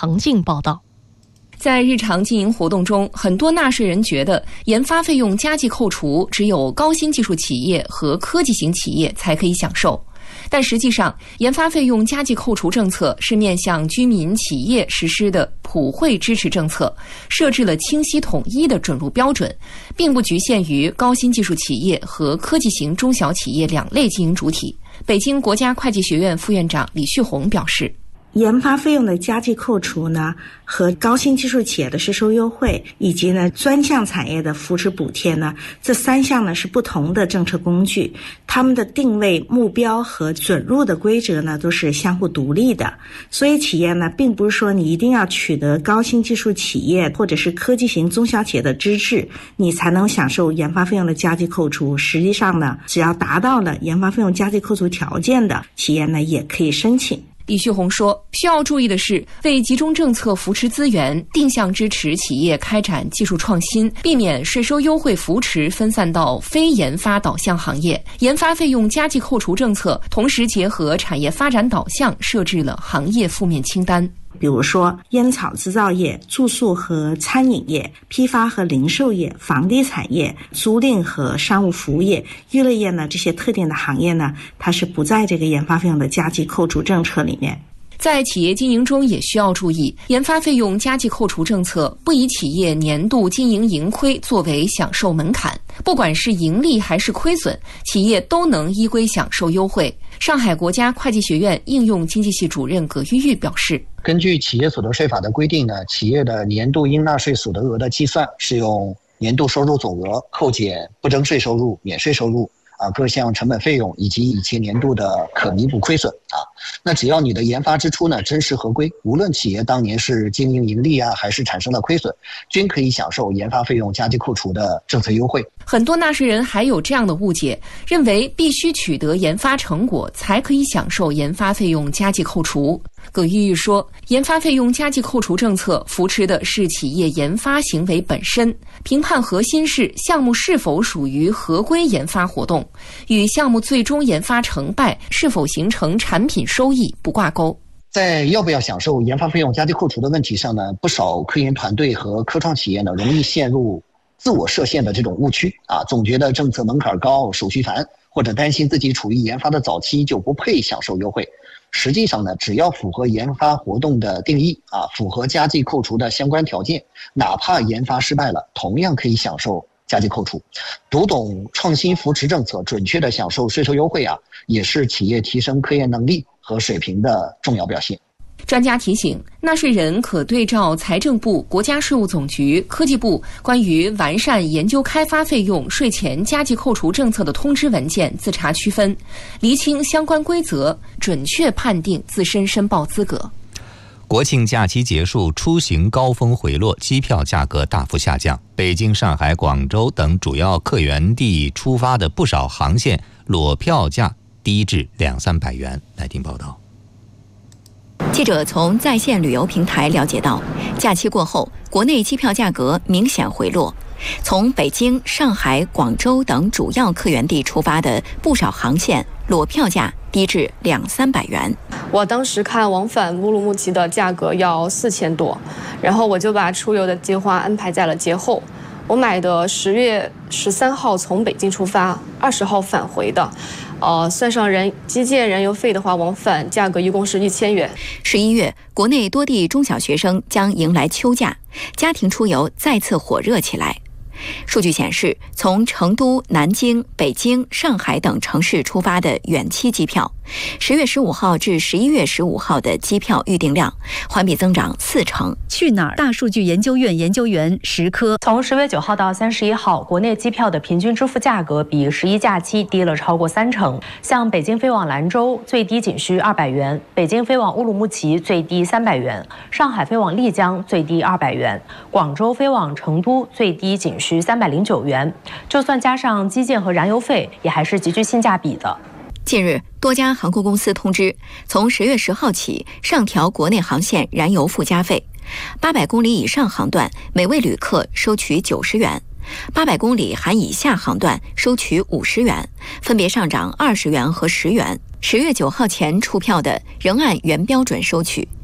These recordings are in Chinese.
唐静报道。 在日常经营活动中，很多纳税人觉得研发费用加计扣除只有高新技术企业和科技型企业才可以享受。但实际上，研发费用加计扣除政策是面向居民企业实施的普惠支持政策，设置了清晰统一的准入标准，并不局限于高新技术企业和科技型中小企业两类经营主体。北京国家会计学院副院长李旭红表示， 研发费用的加计扣除呢，和高新技术企业的税收优惠，以及呢专项产业的扶持补贴呢，这三项呢是不同的政策工具，它们的定位目标和准入的规则呢都是相互独立的。所以企业呢，并不是说你一定要取得高新技术企业或者是科技型中小企业的资质，你才能享受研发费用的加计扣除。实际上呢，只要达到了研发费用加计扣除条件的企业呢，也可以申请。 李旭红说，需要注意的是，为集中政策扶持资源，定向支持企业开展技术创新，避免税收优惠扶持分散到非研发导向行业。研发费用加计扣除政策同时结合产业发展导向，设置了行业负面清单。 比如说烟草制造业、住宿和餐饮业、批发和零售业、房地产业、租赁和商务服务业、娱乐业呢，这些特定的行业呢，它是不在这个研发费用的加计扣除政策里面。 在企业经营中也需要注意，研发费用加计扣除政策不以企业年度经营盈亏作为享受门槛，不管是盈利还是亏损，企业都能依规享受优惠。上海国家会计学院应用经济系主任葛玉玉表示， 根据企业所得税法的规定呢，企业的年度应纳税所得额的计算是用年度收入总额扣减不征税收入、免税收入各项成本费用以及以前年度的可弥补亏损那只要你的研发支出呢真实合规，无论企业当年是经营盈利还是产生了亏损，均可以享受研发费用加计扣除的政策优惠。 很多纳税人还有这样的误解，认为必须取得研发成果才可以享受研发费用加计扣除。葛玉玉说，研发费用加计扣除政策扶持的是企业研发行为本身，评判核心是项目是否属于合规研发活动，与项目最终研发成败是否形成产品收益不挂钩。 在要不要享受研发费用加计扣除的问题上呢，不少科研团队和科创企业呢，容易陷入自我设限的这种误区总觉得政策门槛高、手续繁，或者担心自己处于研发的早期就不配享受优惠。实际上呢，只要符合研发活动的定义符合加计扣除的相关条件，哪怕研发失败了，同样可以享受加计扣除。读懂创新扶持政策，准确的享受税收优惠也是企业提升科研能力和水平的重要表现。 专家提醒，纳税人可对照财政部、国家税务总局、科技部关于完善研究开发费用税前加计扣除政策的通知文件自查区分，厘清相关规则，准确判定自身申报资格。 国庆假期结束，出行高峰回落，机票价格大幅下降。北京、上海、广州等主要客源地出发的不少航线裸票价低至200-300元。来听报道。 记者从在线旅游平台了解到，假期过后，国内机票价格明显回落。从北京、上海、广州等主要客源地出发的不少航线裸票价低至200-300元。 我当时看往返乌鲁木齐的价格要4000多，然后我就把出游的计划安排在了节后。我买的10月13号从北京出发，20号返回的。算上机件燃油费的话，往返价格一共是1000元。 11月，国内多地中小学生将迎来秋假，家庭出游再次火热起来。数据显示，从成都、南京、北京、上海等城市出发的远期机票，10月15号至11月15号的机票预订量环比增长40%。 去哪儿大数据研究院研究员石科， 从10月9号到31号，国内机票的平均支付价格比11假期低了超过30%。像北京飞往兰州最低仅需200元，北京飞往乌鲁木齐最低300元，上海飞往丽江最低200元，广州飞往成都最低仅需309元，就算加上基建和燃油费，也还是极具性价比的。 近日，多家航空公司通知，从10月10号起上调国内航线燃油附加费，800公里以上航段每位旅客收取90元，800公里含以下航段收取50元，分别上涨20元和10元。10月9号前出票的仍按原标准收取，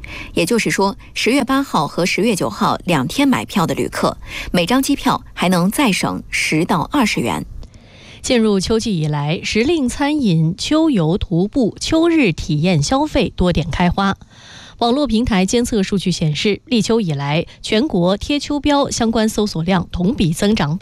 也就是说，10月8号和10月9号2天买票的旅客，每张机票还能再省10到20元。 进入秋季以来，时令餐饮、秋游、徒步、秋日体验消费多点开花。网络平台监测数据显示，立秋以来，全国贴秋膘相关搜索量同比增长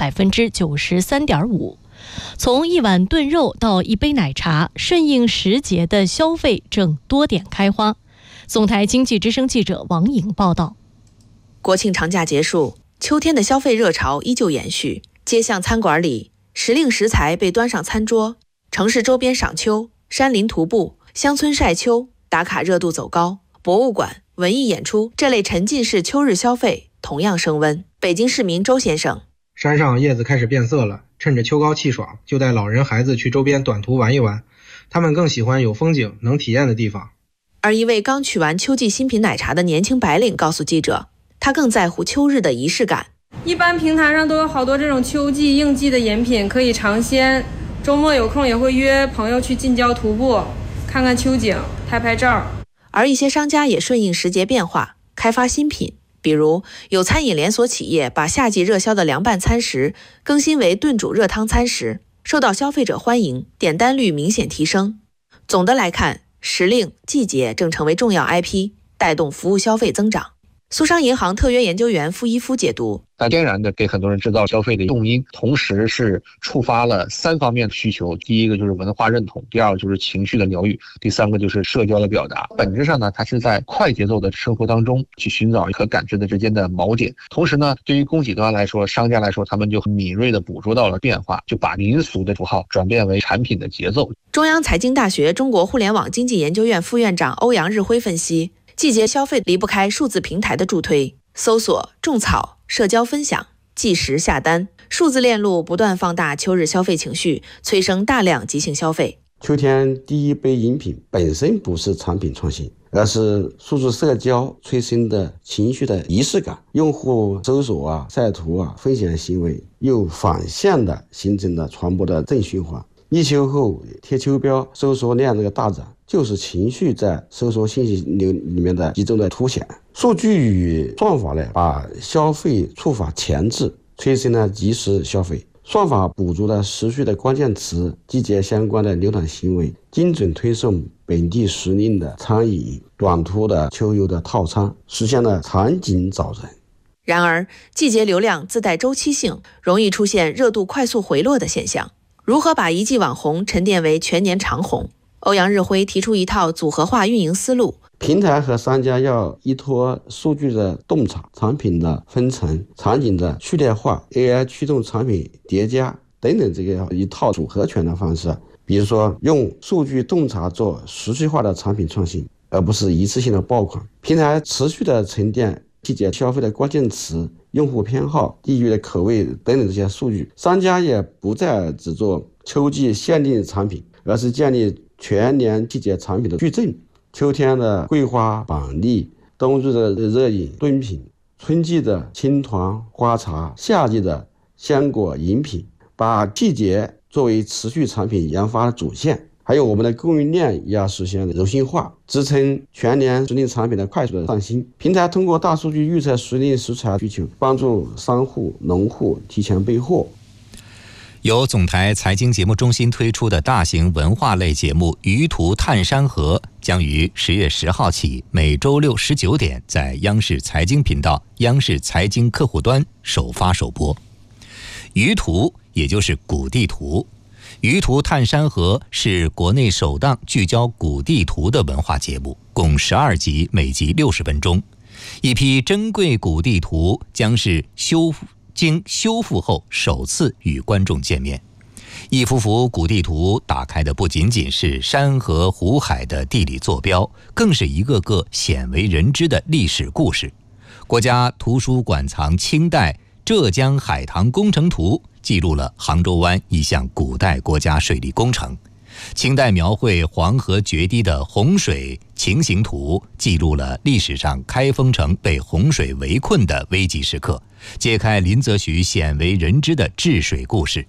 93.5%。从一碗炖肉到一杯奶茶，顺应时节的消费正多点开花。总台经济之声记者王颖报道。 国庆长假结束，秋天的消费热潮依旧延续。街巷餐馆里，时令食材被端上餐桌，城市周边赏秋、山林徒步、乡村晒秋，打卡热度走高。博物馆、文艺演出这类沉浸式秋日消费同样升温。北京市民周先生： 山上叶子开始变色了，趁着秋高气爽，就带老人孩子去周边短途玩一玩。他们更喜欢有风景、能体验的地方。 而一位刚取完秋季新品奶茶的年轻白领告诉记者，他更在乎秋日的仪式感。 一般平台上都有好多这种秋季应季的饮品可以尝鲜，周末有空也会约朋友去近郊徒步，看看秋景，拍拍照。 而一些商家也顺应时节变化，开发新品，比如有餐饮连锁企业把夏季热销的凉拌餐食更新为炖煮热汤餐食，受到消费者欢迎，点单率明显提升。总的来看，时令、季节正成为重要 IP， 带动服务消费增长。苏商银行特约研究员付一夫解读： 它天然的给很多人制造消费的动因，同时是触发了3方面的需求。第一个就是文化认同，第二个就是情绪的疗愈，第三个就是社交的表达。本质上呢，它是在快节奏的生活当中去寻找和感知的之间的锚点。同时呢，对于供给端来说，商家来说，他们就很敏锐地捕捉到了变化，就把民俗的符号转变为产品的节奏。 中央财经大学中国互联网经济研究院副院长欧阳日辉分析，季节消费离不开数字平台的助推，搜索、种草、社交分享、计时下单，数字链路不断放大秋日消费情绪，催生大量即兴消费。 秋天第一杯饮品本身不是产品创新，而是数字社交催生的情绪的仪式感。用户搜索晒图分享行为又反向的形成了传播的正循环。立秋后贴秋膘搜索量这个大涨，就是情绪在搜索信息流里面的集中的凸显。数据与算法呢，把消费触发前置，催生了即时消费。算法捕捉了时序的关键词、季节相关的浏览行为，精准推送本地时令的餐饮、短途的秋游的套餐，实现了场景找人。 然而，季节流量自带周期性，容易出现热度快速回落的现象。如何把一季网红沉淀为全年长红？欧阳日辉提出一套组合化运营思路。 平台和商家要依托数据的洞察、产品的分层、场景的序列化、AI 驱动产品叠加等等，这个一套组合拳的方式。比如说，用数据洞察做持续化的产品创新，而不是一次性的爆款。平台持续的沉淀季节消费的关键词、用户偏好、地域的口味等等这些数据，商家也不再只做秋季限定产品，而是建立全年季节产品的矩阵。秋天的桂花板栗，冬日的热饮炖品，春季的青团花茶，夏季的鲜果饮品，把季节作为持续产品研发的主线。还有我们的供应链也要实现柔性化，支撑全年时令产品的快速的上新。平台通过大数据预测时令食材需求，帮助商户、农户提前备货。 由总台财经节目中心推出的大型文化类节目《舆图探山河》将于10月10号起每周六19点在央视财经频道、央视财经客户端首发首播。舆图也就是古地图，舆图探山河是国内首档聚焦古地图的文化节目，共12集，每集60分钟。一批珍贵古地图将是经修复后首次与观众见面。一幅幅古地图打开的不仅仅是山河湖海的地理坐标，更是一个个鲜为人知的历史故事。国家图书馆藏清代浙江海棠工程图记录了杭州湾一项古代国家水利工程。清代描绘黄河决堤的洪水情形图记录了历史上开封城被洪水围困的危急时刻，揭开林则徐鲜为人知的治水故事。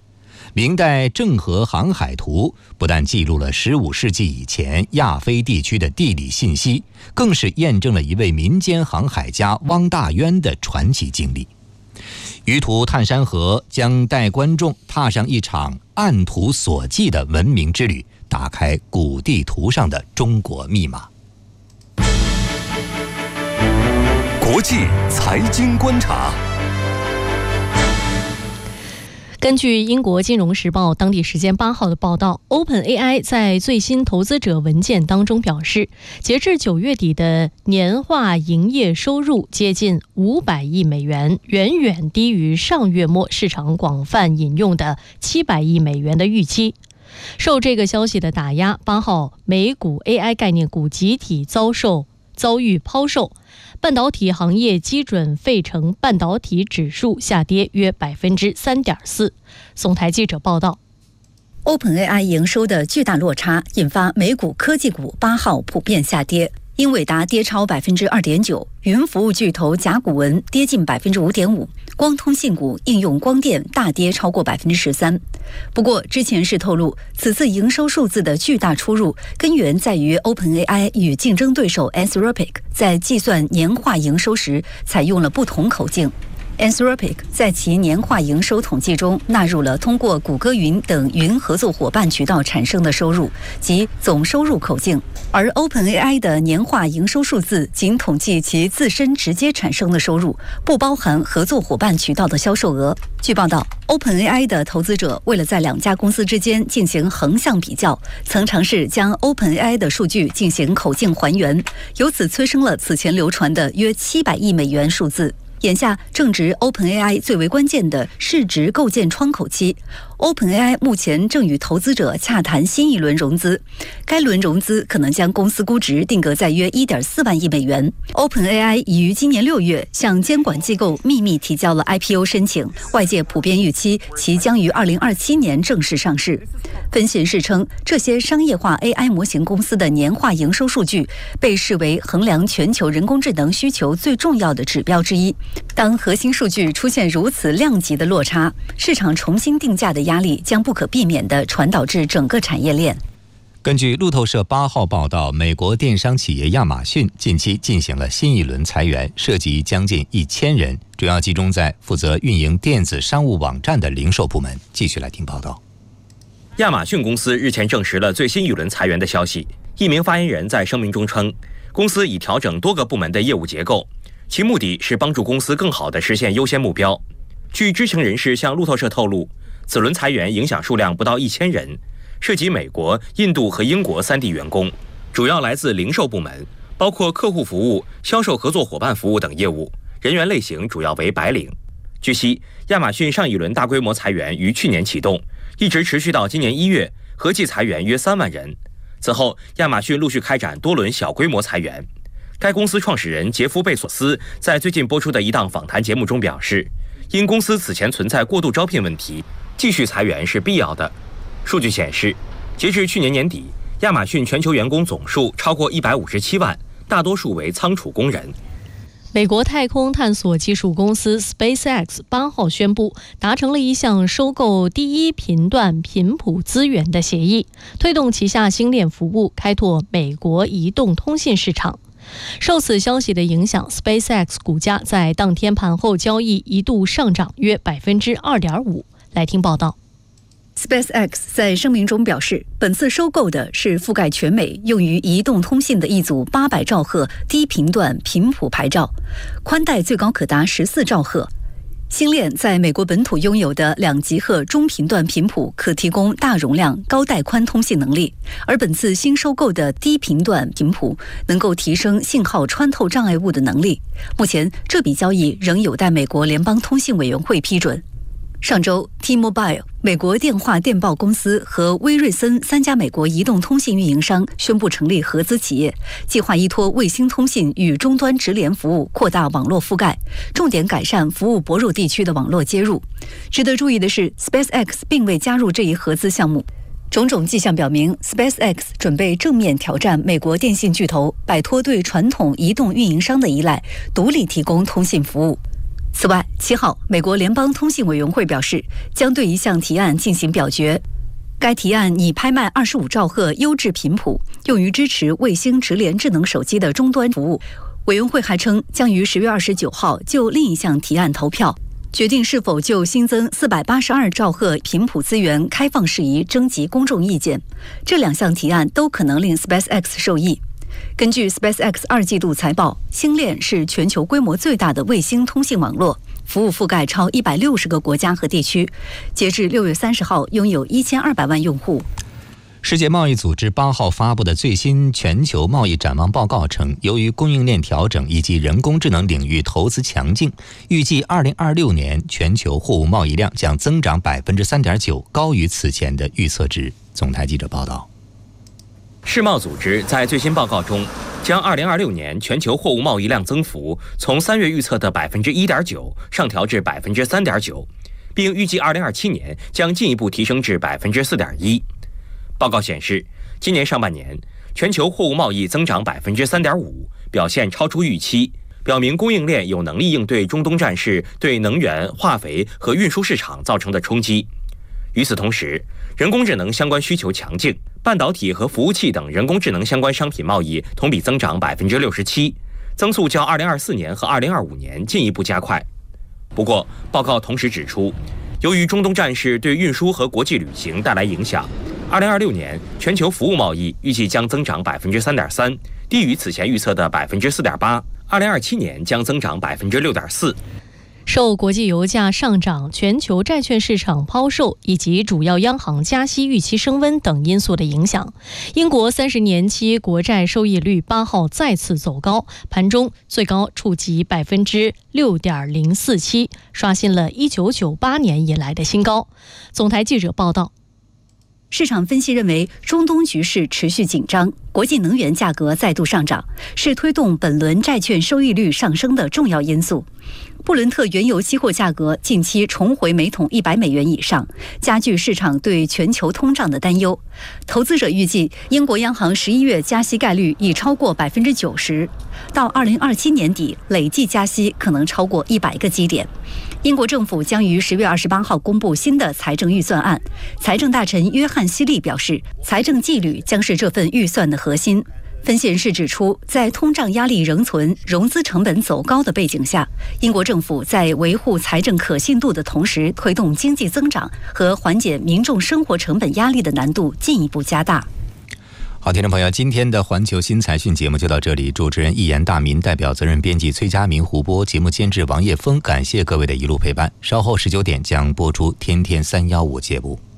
明代郑和航海图不但记录了15世纪以前亚非地区的地理信息，更是验证了一位民间航海家汪大渊的传奇经历。舆图探山河将带观众踏上一场按图索骥的文明之旅，打开古地图上的中国密码。 国际财经观察。 根据英国金融时报当地时间8号的报道， OpenAI 在最新投资者文件当中表示，截至9月底的年化营业收入接近500亿美元，远远低于上月末市场广泛引用的700亿美元的预期。受这个消息的打压，8号美股 AI 概念股集体遭遇抛售，半导体行业基准费城半导体指数下跌约 3.4%。 宋台记者报道， OpenAI 营收的巨大落差引发美股科技股8号普遍下跌，英伟达跌超 2.9%， 云服务巨头甲骨文跌近 5.5%， 光通信股应用光电大跌超过 13%。 不过之前是透露，此次营收数字的巨大出入根源在于 OpenAI 与竞争对手 Anthropic 在计算年化营收时采用了不同口径。Anthropic 在其年化营收统计中纳入了通过谷歌云等云合作伙伴渠道产生的收入，即总收入口径，而 OpenAI 的年化营收数字仅统计其自身直接产生的收入，不包含合作伙伴渠道的销售额。据报道， OpenAI 的投资者为了在两家公司之间进行横向比较，曾尝试将 OpenAI 的数据进行口径还原，由此催生了此前流传的约700亿美元数字。眼下正值 OpenAI 最为关键的市值构建窗口期， OpenAI 目前正与投资者洽谈新一轮融资，该轮融资可能将公司估值定格在约 1.4万亿美元。 OpenAI 已于今年6月向监管机构秘密提交了 IPO 申请，外界普遍预期其将于2027年正式上市。分析人士称，这些商业化 AI 模型公司的年化营收数据被视为衡量全球人工智能需求最重要的指标之一。当核心数据出现如此量级的落差，市场重新定价的压力将不可避免地传导至整个产业链。 根据路透社8号报道，美国电商企业亚马逊近期进行了新一轮裁员，涉及将近1000人，主要集中在负责运营电子商务网站的零售部门。继续来听报道。 亚马逊公司日前证实了最新一轮裁员的消息。一名发言人在声明中称，公司已调整多个部门的业务结构，其目的是帮助公司更好地实现优先目标。据知情人士向路透社透露，此轮裁员影响数量不到1000人，涉及美国、印度和英国3地员工，主要来自零售部门，包括客户服务、销售合作伙伴服务等业务，人员类型主要为白领。据悉，亚马逊上一轮大规模裁员于去年启动，一直持续到今年1月，合计裁员约3万人。此后，亚马逊陆续开展多轮小规模裁员。该公司创始人杰夫·贝索斯在最近播出的一档访谈节目中表示，因公司此前存在过度招聘问题，继续裁员是必要的。数据显示，截至去年年底，亚马逊全球员工总数超过157万，大多数为仓储工人。 美国太空探索技术公司 SpaceX 8号宣布，达成了一项收购第一频段频谱资源的协议，推动旗下星链服务开拓美国移动通信市场。受此消息的影响， SpaceX 股价在当天盘后交易一度上涨约 2.5%。 来听报道。 SpaceX 在声明中表示，本次收购的是覆盖全美用于移动通信的一组800兆赫低频段频谱牌照，宽带最高可达14兆赫。星链在美国本土拥有的2吉赫中频段频谱可提供大容量、高带宽通信能力，而本次新收购的低频段频谱能够提升信号穿透障碍物的能力。目前，这笔交易仍有待美国联邦通信委员会批准。上周 ，T-Mobile 美国电话电报公司和威瑞森3家美国移动通信运营商宣布成立合资企业，计划依托卫星通信与终端直连服务扩大网络覆盖，重点改善服务薄弱地区的网络接入。值得注意的是 ，SpaceX 并未加入这一合资项目。种种迹象表明 ，SpaceX 准备正面挑战美国电信巨头，摆脱对传统移动运营商的依赖，独立提供通信服务。 此外，7号，美国联邦通信委员会表示，将对一项提案进行表决。该提案拟拍卖25兆赫优质频谱，用于支持卫星直连智能手机的终端服务。委员会还称，将于10月29号就另一项提案投票，决定是否就新增482兆赫频谱资源开放事宜征集公众意见。这2项提案都可能令 SpaceX 受益。根据 SpaceX 2季度财报，星链是全球规模最大的卫星通信网络，服务覆盖超160个国家和地区，截至6月30号拥有1200万用户。 世界贸易组织8号发布的最新全球贸易展望报告称，由于供应链调整以及人工智能领域投资强劲，预计2026年全球货物贸易量将增长 3.9%， 高于此前的预测值。总台记者报道。 世贸组织在最新报告中，将2026年全球货物贸易量增幅从3月预测的 1.9% 上调至 3.9%， 并预计2027年将进一步提升至 4.1%。报告显示，今年上半年全球货物贸易增长 3.5%， 表现超出预期，表明供应链有能力应对中东战事对能源、化肥和运输市场造成的冲击。与此同时，人工智能相关需求强劲，半导体和服务器等人工智能相关商品贸易同比增长 67%， 增速较2024年和2025年进一步加快。不过，报告同时指出，由于中东战事对运输和国际旅行带来影响，2026年全球服务贸易预计将增长 3.3%， 低于此前预测的 4.8%， 2027年将增长 6.4%。 受国际油价上涨、全球债券市场抛售以及主要央行加息预期升温等因素的影响，英国30年期国债收益率8号再次走高，盘中最高触及 6.047%， 刷新了1998年以来的新高。总台记者报道。 市场分析认为，中东局势持续紧张，国际能源价格再度上涨，是推动本轮债券收益率上升的重要因素。布伦特原油期货价格近期重回每桶100美元以上，加剧市场对全球通胀的担忧。投资者预计，英国央行11月加息概率已超过 90%， 到2027年底累计加息可能超过100个基点。英国政府将于10月28号公布新的财政预算案，财政大臣约翰希利表示，财政纪律将是这份预算的核心。分析人士指出，在通胀压力仍存、融资成本走高的背景下，英国政府在维护财政可信度的同时，推动经济增长和缓解民众生活成本压力的难度进一步加大。 好，听众朋友，今天的环球新财讯节目就到这里，主持人一言大民，代表责任编辑崔佳明、胡波，节目监制王叶峰，感谢各位的一路陪伴。稍后19点将播出天天315节目。